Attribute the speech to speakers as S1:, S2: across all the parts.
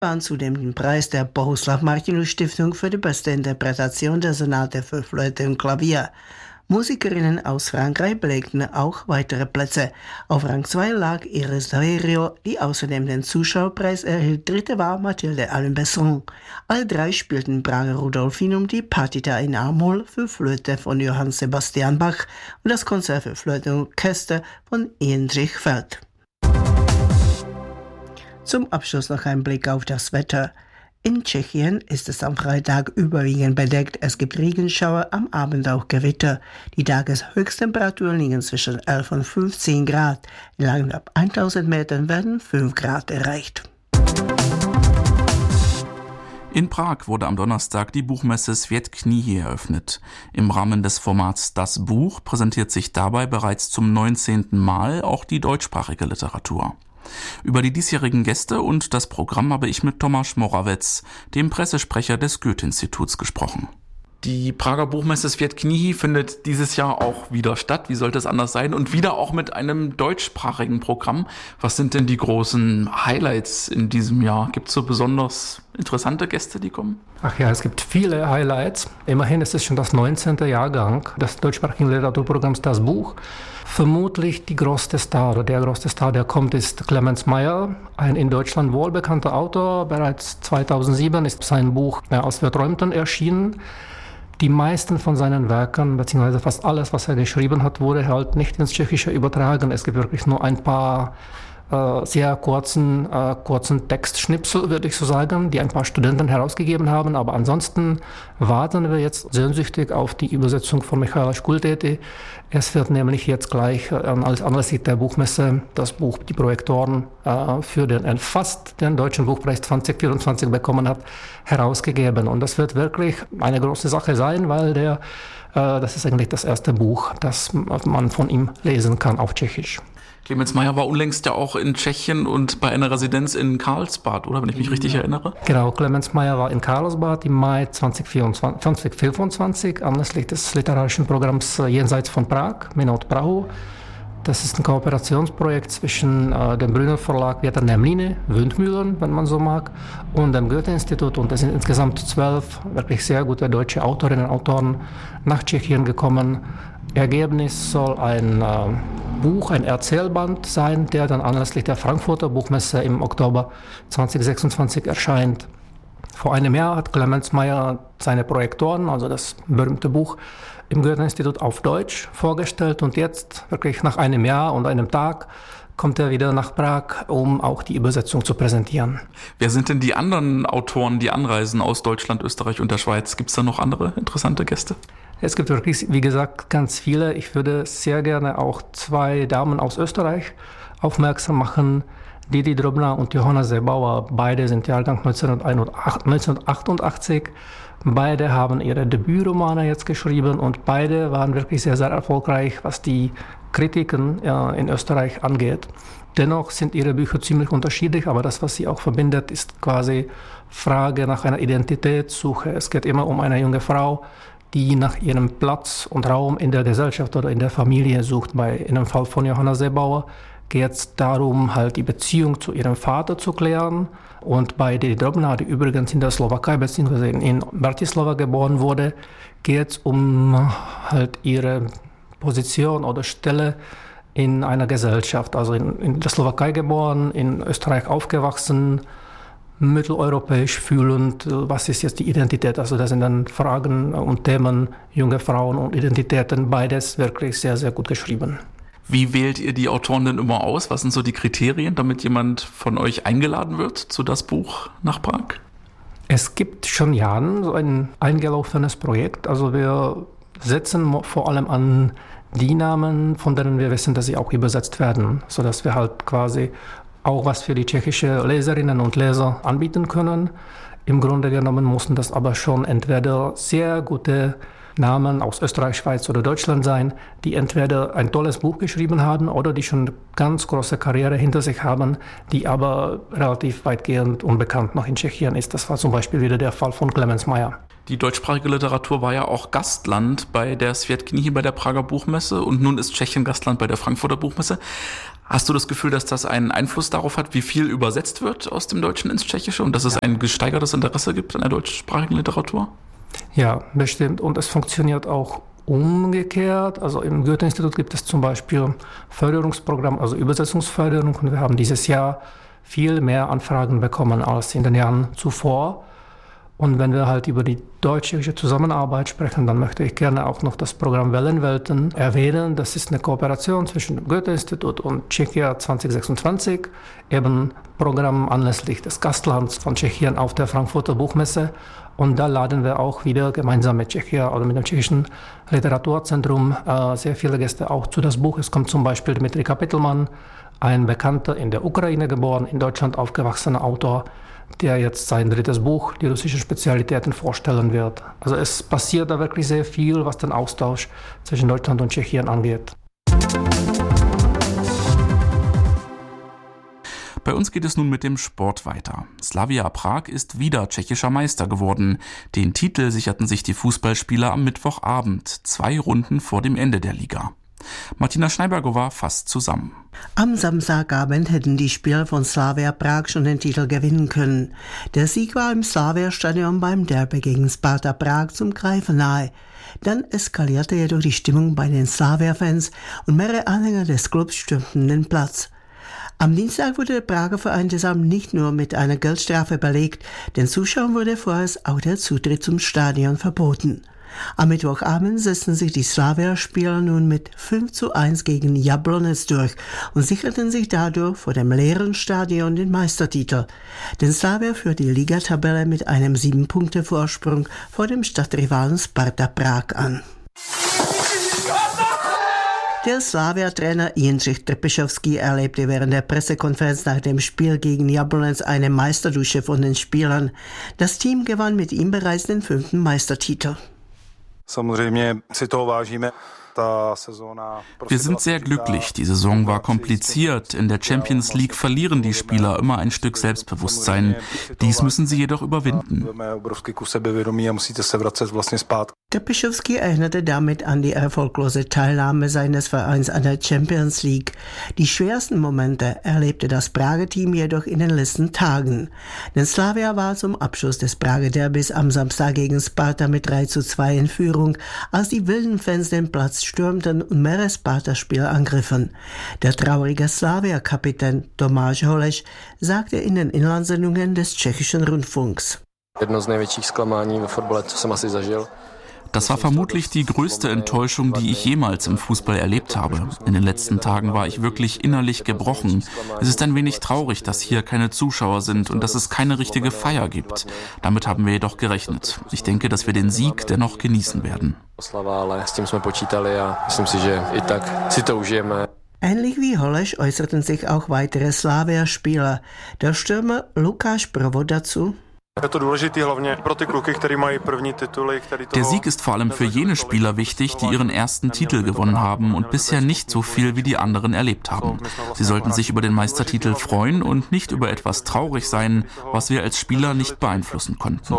S1: Waren zudem den Preis der Bohuslav Martinus Stiftung für die beste Interpretation der Sonate für Flöte und Klavier. Musikerinnen aus Frankreich belegten auch weitere Plätze. Auf Rang 2 lag Iris Daverio, die außerdem den Zuschauerpreis erhielt. Dritte war Mathilde Allen-Besson. Alle drei spielten Prager Rudolfinum, die Partita in A-Moll für Flöte von Johann Sebastian Bach und das Konzert für Flöte und Orchester von Jindřich Feld. Zum Abschluss noch ein Blick auf das Wetter. In Tschechien ist es am Freitag überwiegend bedeckt. Es gibt Regenschauer, am Abend auch Gewitter. Die Tageshöchsttemperaturen liegen zwischen 11 und 15 Grad. In Lagen ab 1000 Metern werden 5 Grad erreicht.
S2: In Prag wurde am Donnerstag die Buchmesse Svět knihy eröffnet. Im Rahmen des Formats Das Buch präsentiert sich dabei bereits zum 19. Mal auch die deutschsprachige Literatur. Über die diesjährigen Gäste und das Programm habe ich mit Tomáš Moravec, dem Pressesprecher des Goethe-Instituts, gesprochen. Die Prager Buchmesse Svět knihy findet dieses Jahr auch wieder statt. Wie sollte es anders sein? Und wieder auch mit einem deutschsprachigen Programm. Was sind denn die großen Highlights in diesem Jahr? Gibt es so besonders interessante Gäste, die kommen?
S3: Ach ja, es gibt viele Highlights. Immerhin ist es schon das 19. Jahrgang des deutschsprachigen Literaturprogramms Das Buch. Vermutlich der größte Star, der kommt, ist Clemens Meyer, ein in Deutschland wohlbekannter Autor. Bereits 2007 ist sein Buch Als wir träumten erschienen. Die meisten von seinen Werken, beziehungsweise fast alles, was er geschrieben hat, wurde halt nicht ins Tschechische übertragen. Es gibt wirklich nur ein paar sehr kurzen Textschnipsel, würde ich so sagen, die ein paar Studenten herausgegeben haben. Aber ansonsten warten wir jetzt sehnsüchtig auf die Übersetzung von Michaela Skultety. Es wird nämlich jetzt gleich als Anlässlich der Buchmesse das Buch Die Projektoren für den Deutschen Buchpreis 2024 bekommen hat, herausgegeben. Und das wird wirklich eine große Sache sein, weil das ist eigentlich das erste Buch, das man von ihm lesen kann auf Tschechisch.
S2: Clemens Meyer war unlängst ja auch in Tschechien und bei einer Residenz in Karlsbad, oder, wenn ich mich richtig erinnere?
S3: Genau, Clemens Meyer war in Karlsbad im Mai 2025 anlässlich des literarischen Programms Jenseits von Prag, Minot Prahu. Das ist ein Kooperationsprojekt zwischen dem Brünner Verlag Větrné mlýny, Windmühlen, wenn man so mag, und dem Goethe-Institut. Und es sind insgesamt 12 wirklich sehr gute deutsche Autorinnen und Autoren nach Tschechien gekommen. Ergebnis soll ein Erzählband sein, der dann anlässlich der Frankfurter Buchmesse im Oktober 2026 erscheint. Vor einem Jahr hat Clemens Meyer seine Projektoren, also das berühmte Buch, im Goethe-Institut auf Deutsch vorgestellt und jetzt, wirklich nach einem Jahr und einem Tag, kommt er wieder nach Prag, um auch die Übersetzung zu präsentieren.
S2: Wer sind denn die anderen Autoren, die anreisen aus Deutschland, Österreich und der Schweiz? Gibt es da noch andere interessante Gäste?
S3: Es gibt wirklich, wie gesagt, ganz viele. Ich würde sehr gerne auch 2 Damen aus Österreich aufmerksam machen. Didi Drobna und Johanna Seebauer. Beide sind Jahrgang 1988. Beide haben ihre Debütromane jetzt geschrieben und beide waren wirklich sehr, sehr erfolgreich, was die Kritiken in Österreich angeht. Dennoch sind ihre Bücher ziemlich unterschiedlich, aber das, was sie auch verbindet, ist quasi Frage nach einer Identitätssuche. Es geht immer um eine junge Frau, die nach ihrem Platz und Raum in der Gesellschaft oder in der Familie sucht. In dem Fall von Johanna Seebauer geht es darum, halt die Beziehung zu ihrem Vater zu klären. Und bei Didi Drobna, die übrigens in der Slowakei bzw. in Bratislava geboren wurde, geht es um halt ihre Position oder Stelle in einer Gesellschaft. Also in der Slowakei geboren, in Österreich aufgewachsen, mitteleuropäisch fühlend, was ist jetzt die Identität? Also das sind dann Fragen und Themen, junge Frauen und Identitäten, beides wirklich sehr, sehr gut geschrieben.
S2: Wie wählt ihr die Autoren denn immer aus? Was sind so die Kriterien, damit jemand von euch eingeladen wird zu Das Buch nach Prag?
S3: Es gibt schon Jahren so ein eingelaufenes Projekt. Also wir setzen vor allem an die Namen, von denen wir wissen, dass sie auch übersetzt werden, sodass wir halt quasi auch was für die tschechische Leserinnen und Leser anbieten können. Im Grunde genommen mussten das aber schon entweder sehr gute Namen aus Österreich, Schweiz oder Deutschland sein, die entweder ein tolles Buch geschrieben haben oder die schon eine ganz große Karriere hinter sich haben, die aber relativ weitgehend unbekannt noch in Tschechien ist. Das war zum Beispiel wieder der Fall von Clemens Meyer.
S2: Die deutschsprachige Literatur war ja auch Gastland bei der Svět knihy, bei der Prager Buchmesse, und nun ist Tschechien Gastland bei der Frankfurter Buchmesse. Hast du das Gefühl, dass das einen Einfluss darauf hat, wie viel übersetzt wird aus dem Deutschen ins Tschechische und dass es ein gesteigertes Interesse gibt an der deutschsprachigen Literatur?
S3: Ja, bestimmt. Und es funktioniert auch umgekehrt. Also im Goethe-Institut gibt es zum Beispiel Förderungsprogramm, also Übersetzungsförderung. Und wir haben dieses Jahr viel mehr Anfragen bekommen als in den Jahren zuvor. Und wenn wir halt über die deutsch-tschechische Zusammenarbeit sprechen, dann möchte ich gerne auch noch das Programm Wellenwelten erwähnen. Das ist eine Kooperation zwischen dem Goethe-Institut und Tschechia 2026, eben Programm anlässlich des Gastlands von Tschechien auf der Frankfurter Buchmesse. Und da laden wir auch wieder gemeinsam mit Tschechia oder mit dem Tschechischen Literaturzentrum sehr viele Gäste auch zu das Buch. Es kommt zum Beispiel Dmitri Kapitelmann, ein bekannter, in der Ukraine geboren, in Deutschland aufgewachsener Autor, der jetzt sein drittes Buch, die russischen Spezialitäten, vorstellen wird. Also es passiert da wirklich sehr viel, was den Austausch zwischen Deutschland und Tschechien angeht.
S2: Bei uns geht es nun mit dem Sport weiter. Slavia Prag ist wieder tschechischer Meister geworden. Den Titel sicherten sich die Fußballspieler am Mittwochabend, 2 Runden vor dem Ende der Liga. Martina Schneibergová fasst zusammen.
S1: Am Samstagabend hätten die Spieler von Slavia Prag schon den Titel gewinnen können. Der Sieg war im Slavia-Stadion beim Derby gegen Sparta Prag zum Greifen nahe. Dann eskalierte jedoch die Stimmung bei den Slavia-Fans und mehrere Anhänger des Clubs stürmten den Platz. Am Dienstag wurde der Prager Verein deshalb nicht nur mit einer Geldstrafe belegt, den Zuschauern wurde vorerst auch der Zutritt zum Stadion verboten. Am Mittwochabend setzten sich die Slavia-Spieler nun mit 5:1 gegen Jablonec durch und sicherten sich dadurch vor dem leeren Stadion den Meistertitel. Denn Slavia führt die Ligatabelle mit einem 7-Punkte-Vorsprung vor dem Stadtrivalen Sparta Prag an. Der Slavia-Trainer Jindřich Trpišovský erlebte während der Pressekonferenz nach dem Spiel gegen Jablonec eine Meisterdusche von den Spielern. Das Team gewann mit ihm bereits den 5. Meistertitel.
S2: Wir sind sehr glücklich. Die Saison war kompliziert. In der Champions League verlieren die Spieler immer ein Stück Selbstbewusstsein. Dies müssen sie jedoch überwinden.
S1: Trpišovský erinnerte damit an die erfolglose Teilnahme seines Vereins an der Champions League. Die schwersten Momente erlebte das Prager Team jedoch in den letzten Tagen. Denn Slavia war zum Abschluss des Prager Derbys am Samstag gegen Sparta mit 3:2 in Führung, als die wilden Fans den Platz stürmten und mehrere Sparta-Spieler angriffen. Der traurige Slavia-Kapitän Tomáš Holeš sagte in den Inlandsendungen des tschechischen Rundfunks:
S2: Das war vermutlich die größte Enttäuschung, die ich jemals im Fußball erlebt habe. In den letzten Tagen war ich wirklich innerlich gebrochen. Es ist ein wenig traurig, dass hier keine Zuschauer sind und dass es keine richtige Feier gibt. Damit haben wir jedoch gerechnet. Ich denke, dass wir den Sieg dennoch genießen werden.
S1: Ähnlich wie Holeš äußerten sich auch weitere Slavia-Spieler. Der Stürmer Lukáš Provod dazu:
S2: Der Sieg ist vor allem für jene Spieler wichtig, die ihren ersten Titel gewonnen haben und bisher nicht so viel wie die anderen erlebt haben. Sie sollten sich über den Meistertitel freuen und nicht über etwas traurig sein, was wir als Spieler nicht beeinflussen konnten.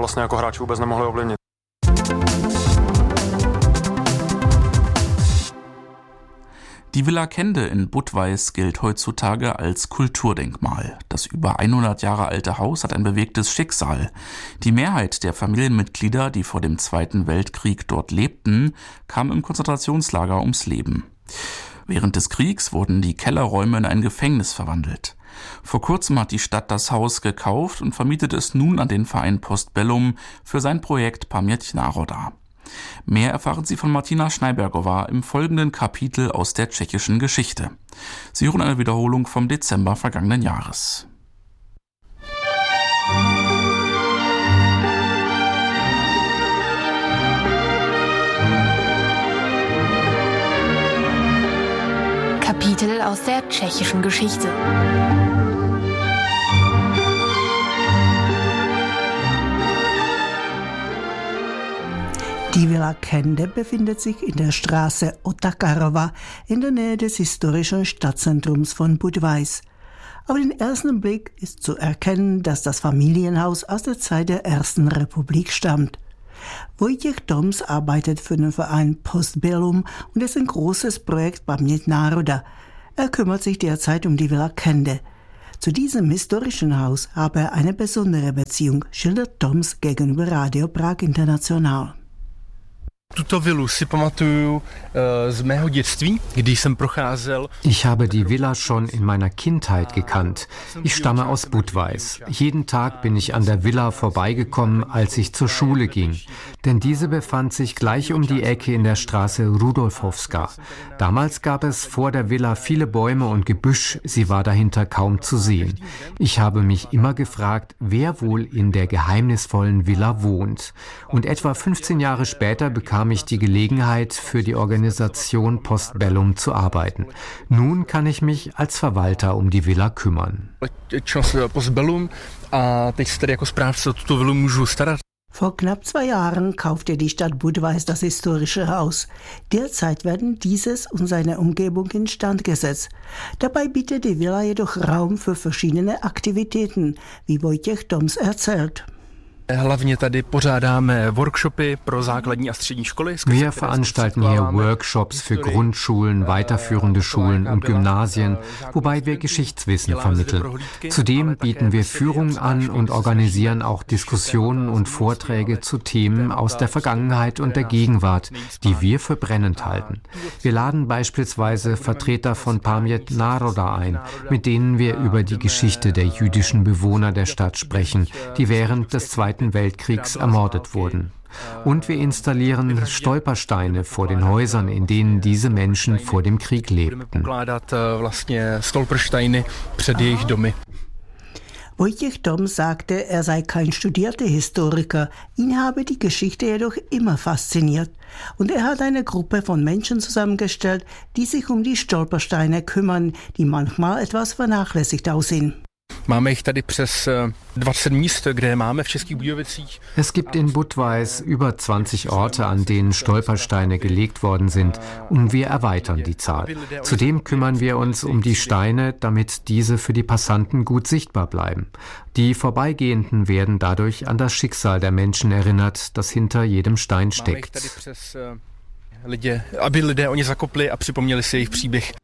S2: Die Villa Kende in Budweis gilt heutzutage als Kulturdenkmal. Das über 100 Jahre alte Haus hat ein bewegtes Schicksal. Die Mehrheit der Familienmitglieder, die vor dem Zweiten Weltkrieg dort lebten, kam im Konzentrationslager ums Leben. Während des Kriegs wurden die Kellerräume in ein Gefängnis verwandelt. Vor kurzem hat die Stadt das Haus gekauft und vermietet es nun an den Verein Postbellum für sein Projekt Paměť národa. Mehr erfahren Sie von Martina Schneibergová im folgenden Kapitel aus der tschechischen Geschichte. Sie hören eine Wiederholung vom Dezember vergangenen Jahres.
S4: Kapitel aus der tschechischen Geschichte.
S1: Die Villa Kende befindet sich in der Straße Otakarova in der Nähe des historischen Stadtzentrums von Budweis. Auf den ersten Blick ist zu erkennen, dass das Familienhaus aus der Zeit der Ersten Republik stammt. Wojciech Toms arbeitet für den Verein Postbellum und ist ein großes Projekt Pamięć Naroda. Er kümmert sich derzeit um die Villa Kende. Zu diesem historischen Haus habe er eine besondere Beziehung, schildert Toms gegenüber Radio Prag International.
S5: Tuto vilu si pamatuju z mého dětství, když jsem procházel.
S6: Ich habe die Villa schon in meiner Kindheit gekannt. Ich stamme aus Budweis. Jeden Tag bin ich an der Villa vorbeigekommen, als ich zur Schule ging. Denn diese befand sich gleich um die Ecke in der Straße Rudolfowska. Damals gab es vor der Villa viele Bäume und Gebüsch, sie war dahinter kaum zu sehen. Ich habe mich immer gefragt, wer wohl in der geheimnisvollen Villa wohnt. Und etwa 15 Jahre später bekam ich die Gelegenheit, für die Organisation Postbellum zu arbeiten. Nun kann ich mich als Verwalter um die Villa kümmern.
S1: Vor knapp 2 Jahren kaufte die Stadt Budweis das historische Haus. Derzeit werden dieses und seine Umgebung instand gesetzt. Dabei bietet die Villa jedoch Raum für verschiedene Aktivitäten, wie Wojciech Toms erzählt.
S5: Hlavně tady pořádáme workshopy pro základní a střední školy.
S6: Wir veranstalten hier Workshops für Grundschulen, weiterführende Schulen und Gymnasien, wobei wir Geschichtswissen vermitteln. Zudem bieten wir Führungen an und organisieren auch Diskussionen und Vorträge zu Themen aus der Vergangenheit und der Gegenwart, die wir für brennend halten. Wir laden beispielsweise Vertreter von Pamięć Naroda ein, mit denen wir über die Geschichte der jüdischen Bewohner der Stadt sprechen, die während des Zweiten Weltkriegs ermordet wurden. Und wir installieren Stolpersteine vor den Häusern, in denen diese Menschen vor dem Krieg lebten.
S1: Wojciech Tom sagte, er sei kein studierter Historiker, ihn habe die Geschichte jedoch immer fasziniert. Und er hat eine Gruppe von Menschen zusammengestellt, die sich um die Stolpersteine kümmern, die manchmal etwas vernachlässigt aussehen.
S6: Es gibt in Budweis über 20 Orte, an denen Stolpersteine gelegt worden sind, und wir erweitern die Zahl. Zudem kümmern wir uns um die Steine, damit diese für die Passanten gut sichtbar bleiben. Die Vorbeigehenden werden dadurch an das Schicksal der Menschen erinnert, das hinter jedem Stein steckt.
S5: Aby lidé o ně zakopli a připomněli si jejich příběh.